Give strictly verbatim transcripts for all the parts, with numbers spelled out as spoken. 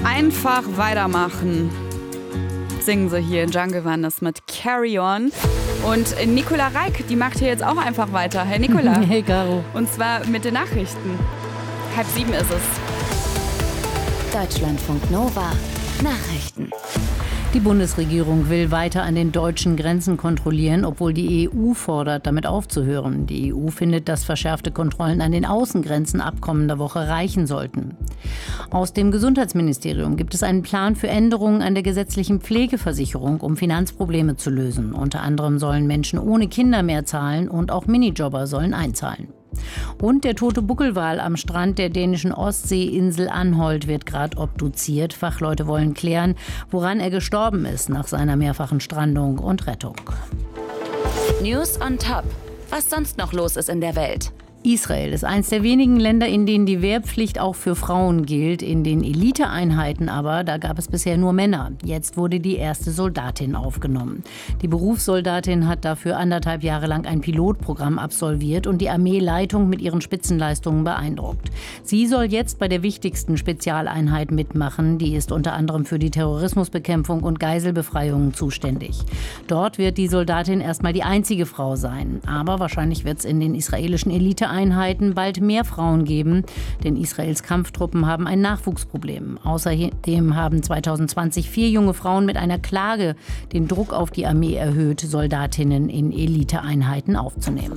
Einfach weitermachen. Singen sie hier in Jungle Wonders mit Carry On. Und Nicola Reik, die macht hier jetzt auch einfach weiter. Hey Nicola. Hey Caro. Und zwar mit den Nachrichten. Halb sieben ist es. Deutschlandfunk Nova. Nachrichten. Die Bundesregierung will weiter an den deutschen Grenzen kontrollieren, obwohl die E U fordert, damit aufzuhören. Die E U findet, dass verschärfte Kontrollen an den Außengrenzen ab kommender Woche reichen sollten. Aus dem Gesundheitsministerium gibt es einen Plan für Änderungen an der gesetzlichen Pflegeversicherung, um Finanzprobleme zu lösen. Unter anderem sollen Menschen ohne Kinder mehr zahlen und auch Minijobber sollen einzahlen. Und der tote Buckelwal am Strand der dänischen Ostseeinsel Anholt wird gerade obduziert. Fachleute wollen klären, woran er gestorben ist nach seiner mehrfachen Strandung und Rettung. News on Top. Was sonst noch los ist in der Welt. Israel ist eines der wenigen Länder, in denen die Wehrpflicht auch für Frauen gilt. In den Eliteeinheiten aber, da gab es bisher nur Männer. Jetzt wurde die erste Soldatin aufgenommen. Die Berufssoldatin hat dafür anderthalb Jahre lang ein Pilotprogramm absolviert und die Armeeleitung mit ihren Spitzenleistungen beeindruckt. Sie soll jetzt bei der wichtigsten Spezialeinheit mitmachen. Die ist unter anderem für die Terrorismusbekämpfung und Geiselbefreiungen zuständig. Dort wird die Soldatin erstmal die einzige Frau sein. Aber wahrscheinlich wird es in den israelischen Eliteeinheiten Einheiten bald mehr Frauen geben, denn Israels Kampftruppen haben ein Nachwuchsproblem. Außerdem haben zwanzig zwanzig vier junge Frauen mit einer Klage den Druck auf die Armee erhöht, Soldatinnen in Eliteeinheiten aufzunehmen.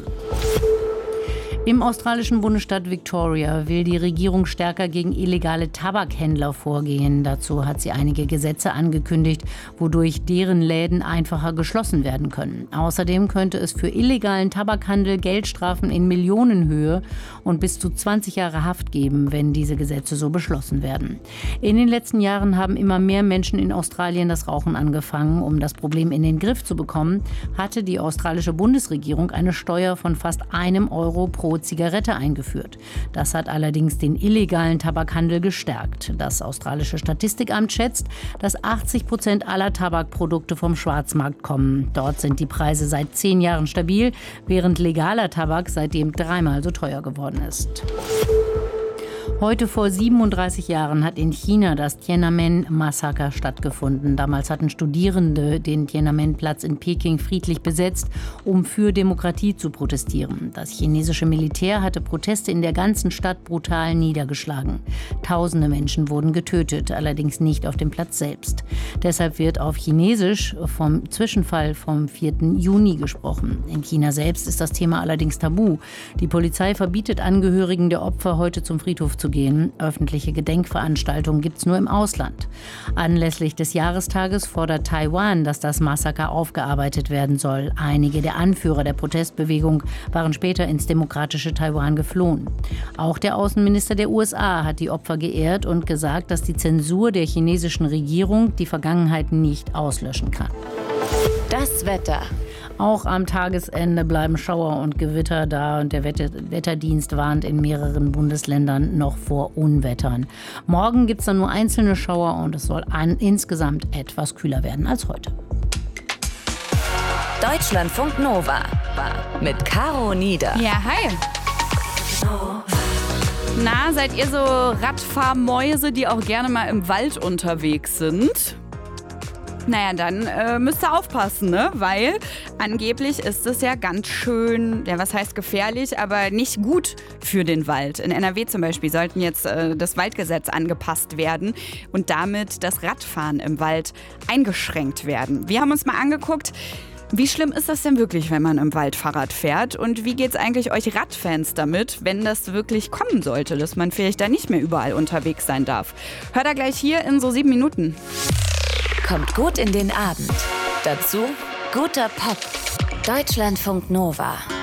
Im australischen Bundesstaat Victoria will die Regierung stärker gegen illegale Tabakhändler vorgehen. Dazu hat sie einige Gesetze angekündigt, wodurch deren Läden einfacher geschlossen werden können. Außerdem könnte es für illegalen Tabakhandel Geldstrafen in Millionenhöhe und bis zu zwanzig Jahre Haft geben, wenn diese Gesetze so beschlossen werden. In den letzten Jahren haben immer mehr Menschen in Australien das Rauchen angefangen. Um das Problem in den Griff zu bekommen, hatte die australische Bundesregierung eine Steuer von fast einem Euro pro Zigarette eingeführt. Das hat allerdings den illegalen Tabakhandel gestärkt. Das australische Statistikamt schätzt, dass achtzig Prozent aller Tabakprodukte vom Schwarzmarkt kommen. Dort sind die Preise seit zehn Jahren stabil, während legaler Tabak seitdem dreimal so teuer geworden ist. Heute vor siebenunddreißig Jahren hat in China das Tiananmen-Massaker stattgefunden. Damals hatten Studierende den Tiananmen-Platz in Peking friedlich besetzt, um für Demokratie zu protestieren. Das chinesische Militär hatte Proteste in der ganzen Stadt brutal niedergeschlagen. Tausende Menschen wurden getötet, allerdings nicht auf dem Platz selbst. Deshalb wird auf Chinesisch vom Zwischenfall vom vierten Juni gesprochen. In China selbst ist das Thema allerdings tabu. Die Polizei verbietet Angehörigen der Opfer, heute zum Friedhof zu gehen. Öffentliche Gedenkveranstaltungen gibt es nur im Ausland. Anlässlich des Jahrestages fordert Taiwan, dass das Massaker aufgearbeitet werden soll. Einige der Anführer der Protestbewegung waren später ins demokratische Taiwan geflohen. Auch der Außenminister der U S A hat die Opfer geehrt und gesagt, dass die Zensur der chinesischen Regierung die Vergangenheit nicht auslöschen kann. Das Wetter. Auch am Tagesende bleiben Schauer und Gewitter da und der Wetter- Wetterdienst warnt in mehreren Bundesländern noch vor Unwettern. Morgen gibt es dann nur einzelne Schauer und es soll an, insgesamt etwas kühler werden als heute. Deutschlandfunk Nova mit Caro Nieder. Ja, hi. Na, seid ihr so Radfahrmäuse, die auch gerne mal im Wald unterwegs sind? Naja, dann äh, müsst ihr aufpassen, ne? Weil angeblich ist es ja ganz schön, ja was heißt gefährlich, aber nicht gut für den Wald. In N R W zum Beispiel sollten jetzt äh, das Waldgesetz angepasst werden und damit das Radfahren im Wald eingeschränkt werden. Wir haben uns mal angeguckt, wie schlimm ist das denn wirklich, wenn man im Wald Fahrrad fährt? Und wie geht's eigentlich euch Radfans damit, wenn das wirklich kommen sollte, dass man vielleicht da nicht mehr überall unterwegs sein darf? Hört da gleich hier in so sieben Minuten. Kommt gut in den Abend. Dazu guter Pop. Deutschlandfunk Nova.